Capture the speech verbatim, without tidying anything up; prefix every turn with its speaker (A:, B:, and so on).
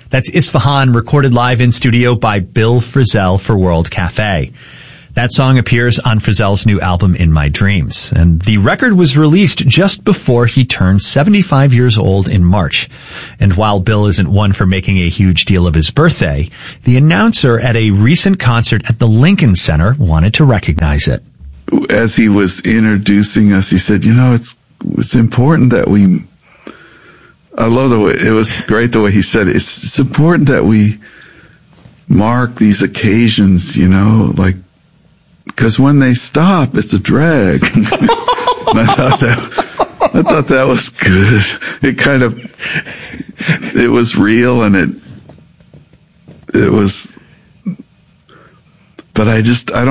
A: That's Isfahan, recorded live in studio by Bill Frisell for World Cafe. That song appears on Frisell's new album, In My Dreams, and the record was released just before he turned seventy-five years old in March. And while Bill isn't one for making a huge deal of his birthday, the announcer at a recent concert at the Lincoln Center wanted to recognize it.
B: As he was introducing us, he said, you know, it's it's important that we, I love the way, it was great the way he said it, it's, it's important that we mark these occasions, you know, like, because when they stop, it's a drag. And I thought that, I thought that was good. It kind of, it was real and it, it was, but I just, I don't